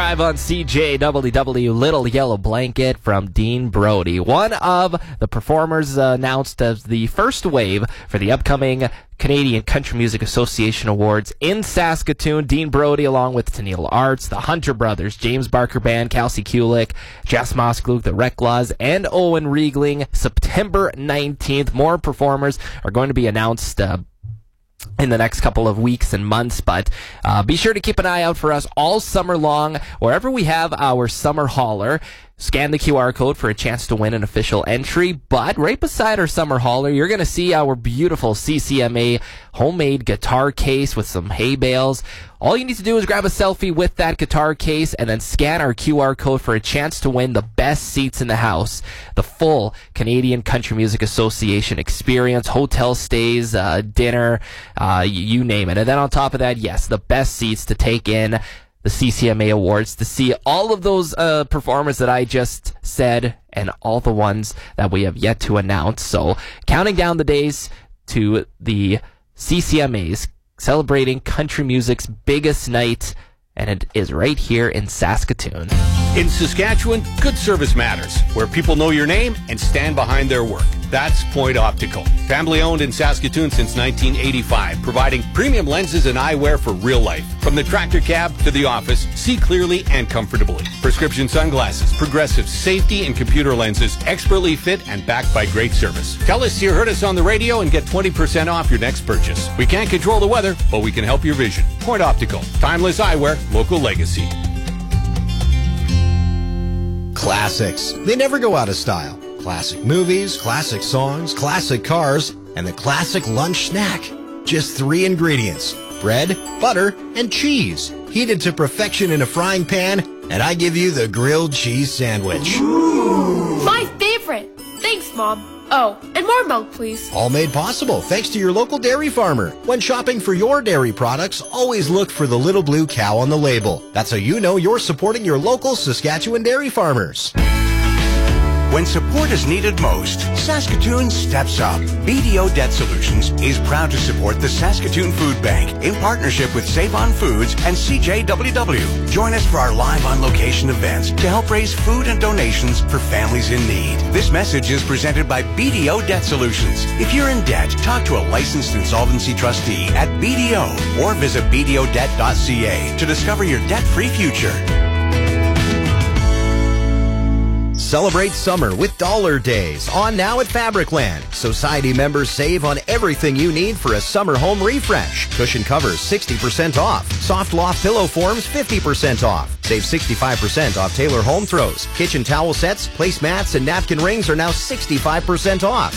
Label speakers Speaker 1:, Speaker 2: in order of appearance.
Speaker 1: 5 on CJWW, Little Yellow Blanket from Dean Brody. One of the performers announced as the first wave for the upcoming Canadian Country Music Association Awards in Saskatoon. Dean Brody, along with Tennille Arts, the Hunter Brothers, James Barker Band, Kelsey Kulik, Jess Moskluke, the Reclaws, and Owen Riegling, September 19th. More performers are going to be announced in the next couple of weeks and months, but be sure to keep an eye out for us all summer long. Wherever we have our summer hauler, scan the QR code for a chance to win an official entry. But right beside our summer hauler, you're going to see our beautiful CCMA homemade guitar case with some hay bales. All you need to do is grab a selfie with that guitar case and then scan our QR code for a chance to win the best seats in the house. The full Canadian Country Music Association experience, hotel stays, dinner, you name it. And then on top of that, yes, the best seats to take in the CCMA Awards, to see all of those performers that I just said and all the ones that we have yet to announce. So counting down the days to the CCMAs, celebrating country music's biggest night, and it is right here in Saskatoon.
Speaker 2: In Saskatchewan, good service matters, where people know your name and stand behind their work. That's Point Optical. Family owned in Saskatoon since 1985, providing premium lenses and eyewear for real life. From the tractor cab to the office, see clearly and comfortably. Prescription sunglasses, progressive safety and computer lenses, expertly fit and backed by great service. Tell us you heard us on the radio and get 20% off your next purchase. We can't control the weather, but we can help your vision. Point Optical. Timeless eyewear, local legacy.
Speaker 3: Classics. They never go out of style. Classic movies, classic songs, classic cars, and the classic lunch snack. Just 3 ingredients: bread, butter, and cheese. Heated to perfection in a frying pan, and I give you the grilled cheese sandwich.
Speaker 4: Ooh. My favorite! Thanks, Mom. Oh, and more milk, please.
Speaker 3: All made possible thanks to your local dairy farmer. When shopping for your dairy products, always look for the little blue cow on the label. That's how you know you're supporting your local Saskatchewan dairy farmers.
Speaker 5: When support is needed most, Saskatoon steps up. BDO Debt Solutions is proud to support the Saskatoon Food Bank in partnership with Save On Foods and CJWW. Join us for our live on-location events to help raise food and donations for families in need. This message is presented by BDO Debt Solutions. If you're in debt, talk to a licensed insolvency trustee at BDO or visit bdodebt.ca to discover your debt-free future.
Speaker 3: Celebrate summer with Dollar Days on now at Fabricland. Society members save on everything you need for a summer home refresh. Cushion covers 60% off. Soft loft pillow forms 50% off. Save 65% off Taylor home throws. Kitchen towel sets, placemats, and napkin rings are now 65% off.